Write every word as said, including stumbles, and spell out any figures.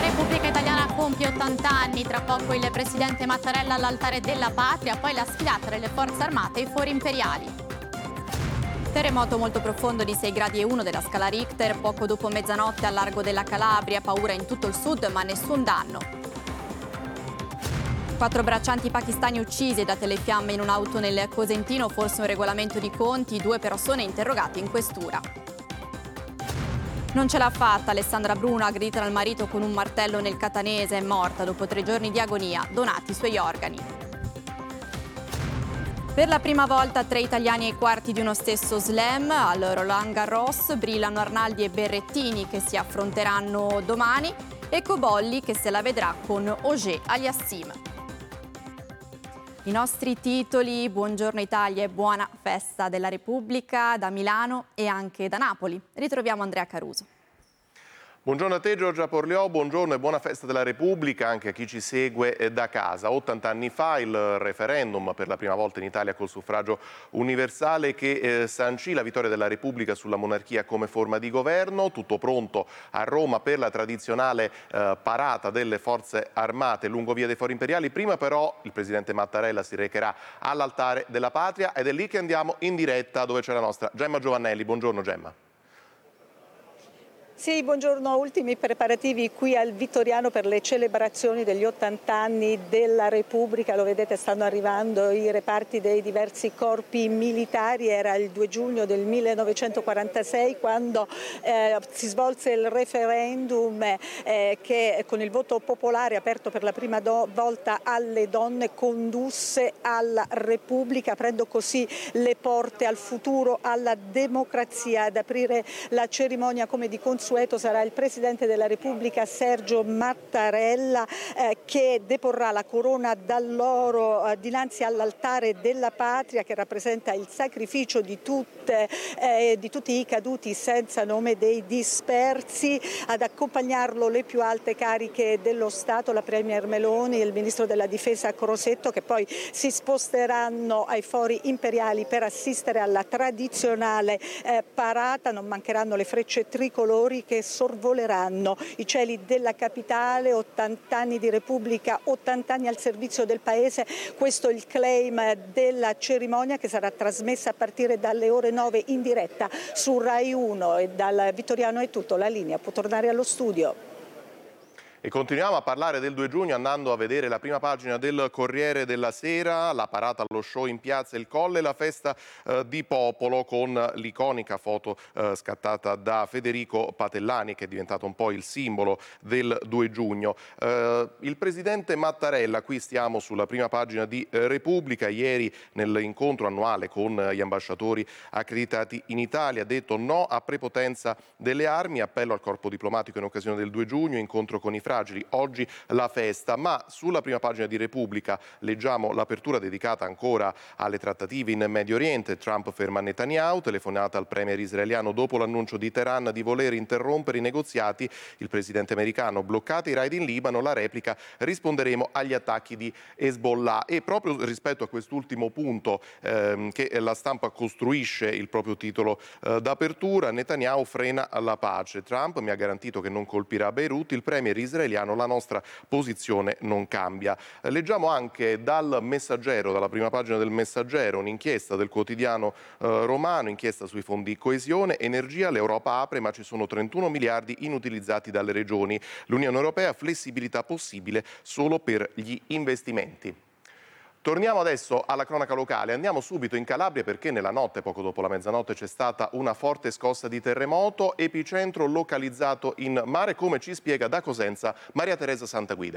Repubblica Italiana compie ottanta anni, tra poco il presidente Mattarella all'altare della patria, poi la sfilata delle forze armate e i fori imperiali. Terremoto molto profondo di sei gradi e uno della scala Richter, poco dopo mezzanotte al largo della Calabria, paura in tutto il sud ma nessun danno. Quattro braccianti pakistani uccisi da telefiamme in un'auto nel Cosentino, forse un regolamento di conti, due persone interrogate in questura. Non ce l'ha fatta, Alessandra Bruno, aggredita dal marito con un martello nel Catanese, è morta dopo tre giorni di agonia, donati i suoi organi. Per la prima volta tre italiani ai quarti di uno stesso slam, al Roland Garros, brillano Arnaldi e Berrettini che si affronteranno domani e Cobolli che se la vedrà con Auger Aliassime. I nostri titoli, buongiorno Italia e buona festa della Repubblica da Milano e anche da Napoli. Ritroviamo Andrea Caruso. Buongiorno a te Giorgia Porliò, buongiorno e buona festa della Repubblica anche a chi ci segue da casa. ottanta anni fa il referendum per la prima volta in Italia col suffragio universale che eh, sancì la vittoria della Repubblica sulla monarchia come forma di governo. Tutto pronto a Roma per la tradizionale eh, parata delle forze armate lungo via dei Fori Imperiali. Prima però il presidente Mattarella si recherà all'altare della patria ed è lì che andiamo in diretta dove c'è la nostra Gemma Giovannelli. Buongiorno Gemma. Sì, buongiorno. Ultimi preparativi qui al Vittoriano per le celebrazioni degli ottanta anni della Repubblica. Lo vedete, stanno arrivando i reparti dei diversi corpi militari. Era il due giugno del millenovecentoquarantasei quando eh, si svolse il referendum eh, che con il voto popolare aperto per la prima do- volta alle donne condusse alla Repubblica, aprendo così le porte al futuro, alla democrazia. Ad aprire la cerimonia come di consueto sarà il Presidente della Repubblica Sergio Mattarella eh, che deporrà la corona d'alloro eh, dinanzi all'altare della patria che rappresenta il sacrificio di, tutte, eh, di tutti i caduti senza nome dei dispersi. Ad accompagnarlo le più alte cariche dello Stato, la Premier Meloni e il Ministro della Difesa Crosetto, che poi si sposteranno ai Fori Imperiali per assistere alla tradizionale eh, parata. Non mancheranno le frecce tricolori che sorvoleranno i cieli della capitale. ottanta anni di Repubblica, ottanta anni al servizio del Paese. Questo è il claim della cerimonia che sarà trasmessa a partire dalle ore nove in diretta su Rai uno. E dal Vittoriano è tutto, la linea può tornare allo studio. E continuiamo a parlare del due giugno andando a vedere la prima pagina del Corriere della Sera, la parata allo show in piazza Il Colle, la festa eh, di popolo con l'iconica foto eh, scattata da Federico Patellani che è diventato un po' il simbolo del due giugno. Eh, il presidente Mattarella, qui stiamo sulla prima pagina di eh, Repubblica, ieri nell'incontro annuale con gli ambasciatori accreditati in Italia ha detto no a prepotenza delle armi, appello al corpo diplomatico in occasione del due giugno, incontro con i fragili. Oggi la festa, ma sulla prima pagina di Repubblica leggiamo l'apertura dedicata ancora alle trattative in Medio Oriente. Trump ferma Netanyahu, telefonata al premier israeliano dopo l'annuncio di Teheran di voler interrompere i negoziati. Il presidente americano bloccati i raid in Libano, la replica risponderemo agli attacchi di Hezbollah. E proprio rispetto a quest'ultimo punto ehm, che la stampa costruisce il proprio titolo eh, d'apertura, Netanyahu frena la pace. Trump mi ha garantito che non colpirà Beirut, il premier israeliano la nostra posizione non cambia. Leggiamo anche dal Messaggero, dalla prima pagina del Messaggero, un'inchiesta del quotidiano eh, romano, inchiesta sui fondi coesione, energia, l'Europa apre ma ci sono trentuno miliardi inutilizzati dalle regioni. L'Unione Europea, flessibilità possibile solo per gli investimenti. Torniamo adesso alla cronaca locale, andiamo subito in Calabria perché nella notte, poco dopo la mezzanotte, c'è stata una forte scossa di terremoto, epicentro localizzato in mare, come ci spiega da Cosenza Maria Teresa Santaguida.